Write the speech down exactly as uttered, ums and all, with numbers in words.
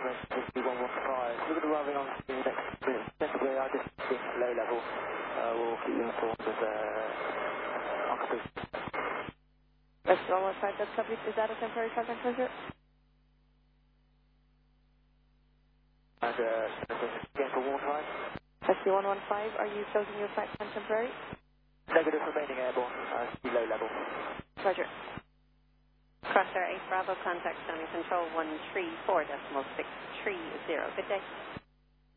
Whiskey one one five. We're going to arriving on the next minute. Secondly, I just see low level. Uh, we'll keep you informed as uh, Uncle Bruce. Whiskey one one five, that's copied. Is that a temporary contact closure? And uh, again for one five. Whiskey one one five, are you closing your flight plan temporary? Negative remaining airborne. Uh, see low level. Roger. Crossair eight Bravo, contact Sony Control one three four decimal six three zero. Good day.